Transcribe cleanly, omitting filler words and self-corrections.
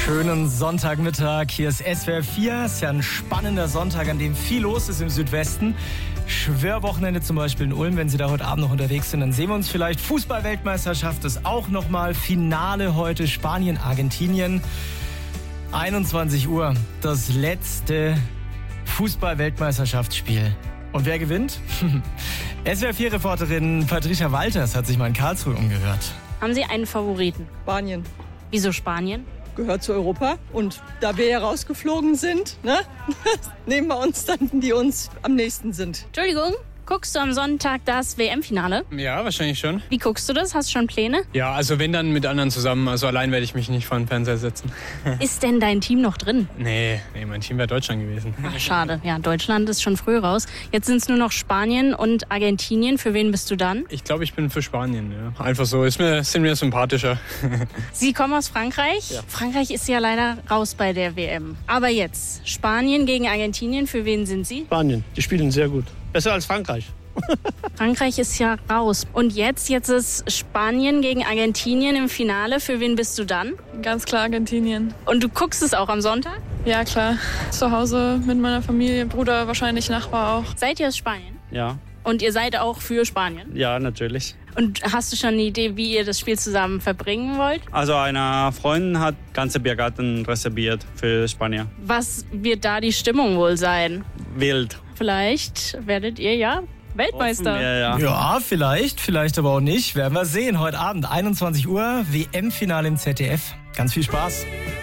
Schönen Sonntagmittag, hier ist SWR 4. Es ist ja ein spannender Sonntag, an dem viel los ist im Südwesten. Schwörwochenende zum Beispiel in Ulm, wenn Sie da heute Abend noch unterwegs sind, dann sehen wir uns vielleicht. Fußball-Weltmeisterschaft ist auch nochmal. Finale heute, Spanien, Argentinien. 21 Uhr, das letzte Fußball-Weltmeisterschaftsspiel. Und wer gewinnt? SWR 4-Reporterin Patricia Walters hat sich mal in Karlsruhe umgehört. Haben Sie einen Favoriten? Spanien. Wieso Spanien? Gehört zu Europa. Und da wir ja rausgeflogen sind, nehmen wir uns dann, die uns am nächsten sind. Entschuldigung, guckst du am Sonntag das WM-Finale? Ja, wahrscheinlich schon. Wie guckst du das? Hast du schon Pläne? Ja, also wenn dann mit anderen zusammen. Also allein werde ich mich nicht vor den Fernseher setzen. Ist denn dein Team noch drin? Nee, mein Team wäre Deutschland gewesen. Ach, schade. Ja, Deutschland ist schon früh raus. Jetzt sind es nur noch Spanien und Argentinien. Für wen bist du dann? Ich glaube, ich bin für Spanien. Ja. Einfach so, sind mir sympathischer. Sie kommen aus Frankreich? Ja. Frankreich ist ja leider raus bei der WM. Aber jetzt, Spanien gegen Argentinien. Für wen sind Sie? Spanien. Die spielen sehr gut. Besser als Frankreich. Frankreich ist ja raus. Und jetzt ist Spanien gegen Argentinien im Finale. Für wen bist du dann? Ganz klar Argentinien. Und du guckst es auch am Sonntag? Ja, klar. Zu Hause mit meiner Familie, Bruder, wahrscheinlich Nachbar auch. Seid ihr aus Spanien? Ja. Und ihr seid auch für Spanien? Ja, natürlich. Und hast du schon eine Idee, wie ihr das Spiel zusammen verbringen wollt? Also eine Freundin hat ganze Biergarten reserviert für Spanien. Was wird da die Stimmung wohl sein? Wild. Vielleicht werdet ihr ja Weltmeister. Ja, vielleicht aber auch nicht. Werden wir sehen. Heute Abend, 21 Uhr, WM-Finale im ZDF. Ganz viel Spaß.